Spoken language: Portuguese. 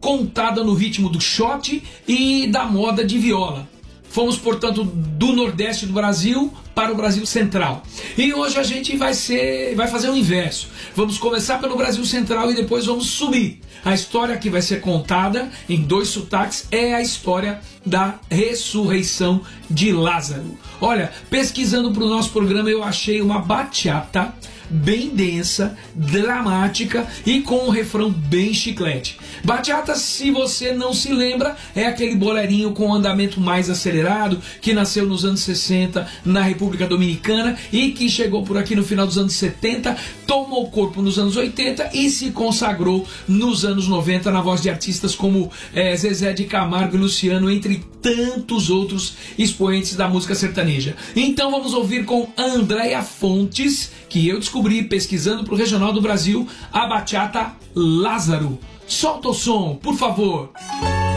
contada no ritmo do shot e da moda de viola. Fomos, portanto, do Nordeste do Brasil para o Brasil Central. E hoje a gente vai fazer o inverso. Vamos começar pelo Brasil Central e depois vamos subir. A história que vai ser contada em 2 sotaques é a história da ressurreição de Lázaro. Olha, pesquisando para o nosso programa eu achei uma bachata bem densa, dramática e com um refrão bem chiclete. Bachata, se você não se lembra, é aquele bolerinho com andamento mais acelerado que nasceu nos anos 60 na República Dominicana e que chegou por aqui no final dos anos 70, tomou corpo nos anos 80 e se consagrou nos anos 90 na voz de artistas como Zezé de Camargo e Luciano, entre tantos outros expoentes da música sertaneja. Então vamos ouvir com Andréa Fontes, que eu descobri pesquisando para o Regional do Brasil, a bachata Lázaro. Solta o som, por favor.